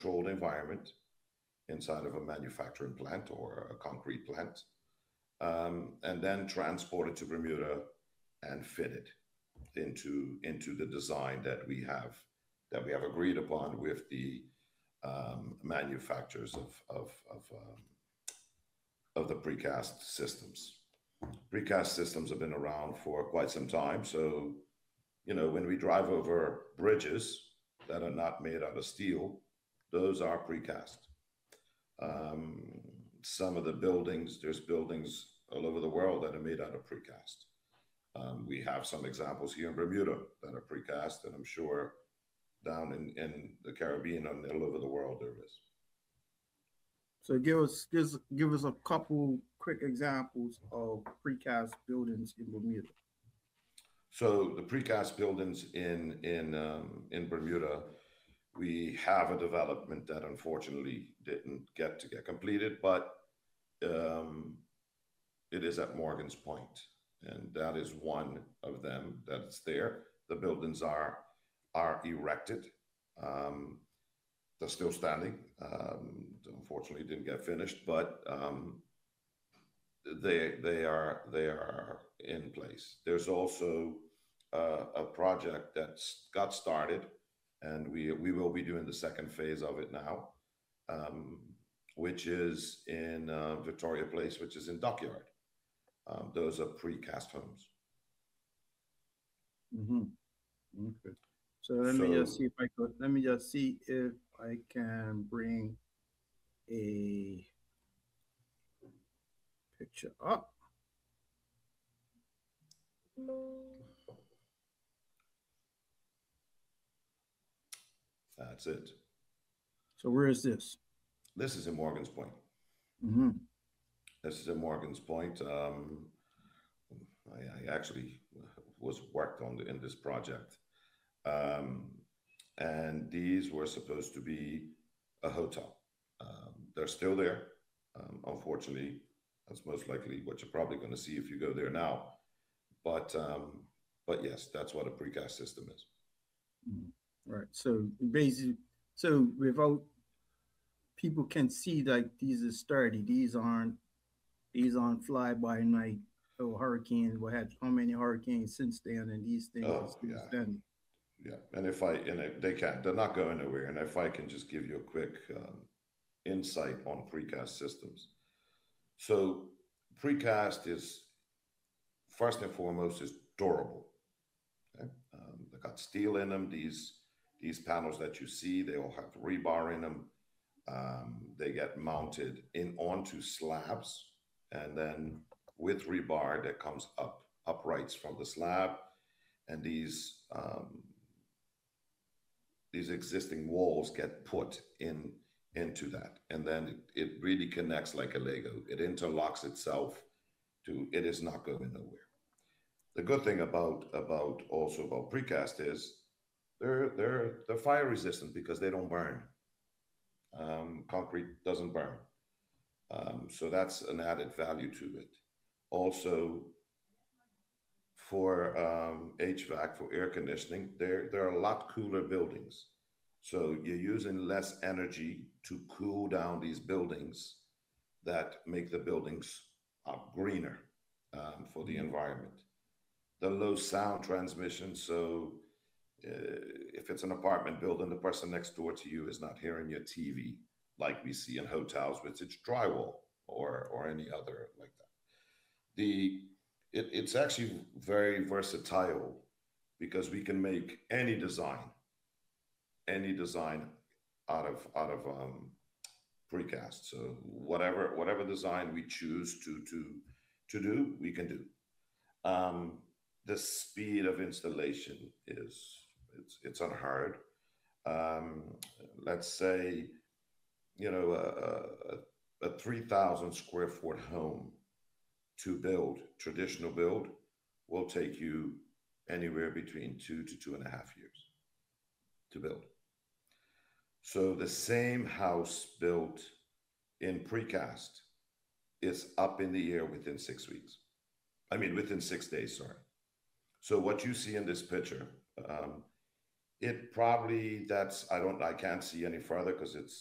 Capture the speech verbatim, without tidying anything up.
controlled environment inside of a manufacturing plant or a concrete plant, um, and then transported to Bermuda and fitted into into the design that we have that we have agreed upon with the um, manufacturers of of of, um, of the precast systems. Precast systems have been around for quite some time, so you know when we drive over bridges that are not made out of steel, those are precast. Um, some of the buildings, there's buildings all over the world that are made out of precast. Um, we have some examples here in Bermuda that are precast, and I'm sure down in, in the Caribbean and all over the world there is. So give us give us, give us a couple quick examples of precast buildings in Bermuda. So the precast buildings in in um, in Bermuda, we have a development that unfortunately didn't get to get completed, but um, it is at Morgan's Point, and that is one of them that's there. The buildings are are erected. Um, they're still standing. Um, unfortunately, didn't get finished, but um, they they are they are in place. There's also uh, a project that's got started, and we we will be doing the second phase of it now, um, which is in uh, Victoria Place, which is in Dockyard. Um, those are precast homes. Mm-hmm. Okay. So let me just So see if I could. Let me just see if I can bring a picture up. that's it. So where is this? This is in Morgan's Point. Mm-hmm. This is in Morgan's Point. Um, I, I actually was worked on the, in this project, um, and these were supposed to be a hotel. Um, they're still there. Um, unfortunately, that's most likely what you're probably going to see if you go there now. But um, but yes, that's what a precast system is. Mhm. Right. So basically, so without people can see like these are sturdy. These aren't these aren't fly by night or hurricanes. We had how many hurricanes since then, and these things are Oh still yeah, standing. yeah. And if I and if they can't, they're not going nowhere. And if I can just give you a quick um, insight on precast systems. So precast is first and foremost is durable. Okay? Um, they got steel in them. These these panels that you see, they all have rebar in them. Um, they get mounted in onto slabs, and then with rebar that comes up uprights from the slab, and these um, these existing walls get put in into that, and then it, it really connects like a Lego. It interlocks itself to. It is not going nowhere. The good thing about about also about precast is they're they're they're fire resistant because they don't burn. Um, concrete doesn't burn, um, so that's an added value to it. Also, for um, H V A C, for air conditioning, they're they're a lot cooler buildings. So you're using less energy to cool down these buildings that make the buildings uh, greener um, for the Mhm. environment. The low sound transmission, so uh, if it's an apartment building, the person next door to you is not hearing your T V like we see in hotels with its drywall or or any other like that. The it, it's actually very versatile because we can make any design, any design out of out of um, precast. So whatever whatever design we choose to to to do, we can do. Um, the speed of installation is it's it's unheard. Um, let's say you know a, a, a three thousand square foot home to build traditional build will take you anywhere between two to two and a half years to build. So the same house built in precast is up in the air within six weeks. I mean, within six days, sorry. So what you see in this picture, um, It probably, that's, I don't, I can't see any further because it's